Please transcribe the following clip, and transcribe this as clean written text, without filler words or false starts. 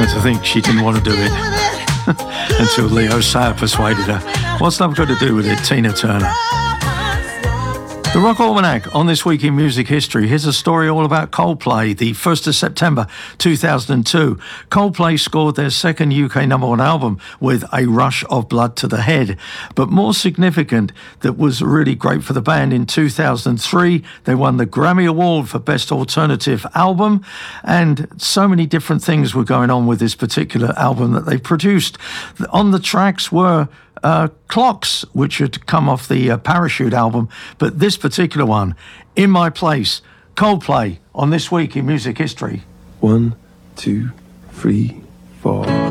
like to think she didn't want to do it until Leo Sayer persuaded her. What's love got to do with it? Tina Turner. The Rock Almanac on This Week in Music History. Here's a story all about Coldplay. The 1st of September 2002, Coldplay scored their second UK #1 album with A Rush of Blood to the Head. But more significant, that was really great for the band, in 2003, they won the Grammy Award for Best Alternative Album, and so many different things were going on with this particular album that they produced. On the tracks were Clocks, which had come off the Parachute album, but this particular one, In My Place, Coldplay on This Week in Music History. 1, 2, 3, 4.